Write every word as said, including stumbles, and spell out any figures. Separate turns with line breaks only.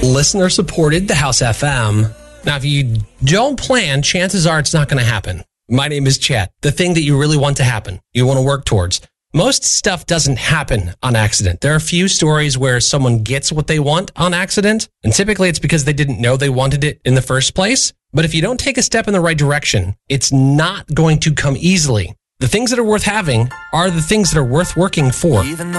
Listener supported the House F M. Now, if you don't plan, chances are it's not going to happen. My name is Chet. The thing that you really want to happen, you want to work towards. Most stuff doesn't happen on accident. There are a few stories where someone gets what they want on accident, and typically it's because they didn't know they wanted it in the first place. But if you don't take a step in the right direction, it's not going to come easily. The things that are worth having are the things that are worth working for. Even though